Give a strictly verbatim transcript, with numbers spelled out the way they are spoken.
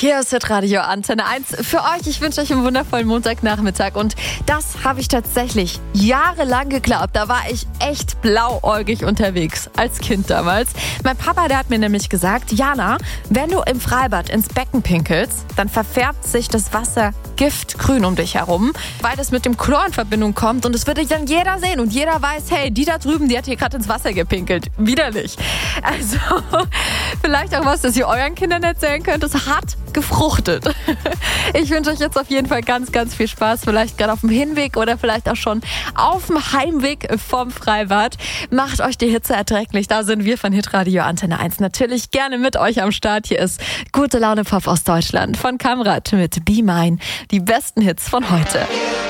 Hier ist Hitradio Antenne eins für euch. Ich wünsche euch einen wundervollen Montagnachmittag. Und das habe ich tatsächlich jahrelang geglaubt. Da war ich echt blauäugig unterwegs als Kind damals. Mein Papa, der hat mir nämlich gesagt, Jana, wenn du im Freibad ins Becken pinkelst, dann verfärbt sich das Wasser giftgrün um dich herum, weil das mit dem Chlor in Verbindung kommt. Und es wird dann jeder sehen und jeder weiß, hey, die da drüben, die hat hier gerade ins Wasser gepinkelt. Widerlich. Also vielleicht auch was, das ihr euren Kindern erzählen könnt. Es hat gefruchtet. Ich wünsche euch jetzt auf jeden Fall ganz, ganz viel Spaß. Vielleicht gerade auf dem Hinweg oder vielleicht auch schon auf dem Heimweg vom Freibad. Macht euch die Hitze erträglich. Da sind wir von Hitradio Antenne eins natürlich gerne mit euch am Start. Hier ist Gute Laune Pop aus Deutschland von Kamrat mit Be Mine. Die besten Hits von heute.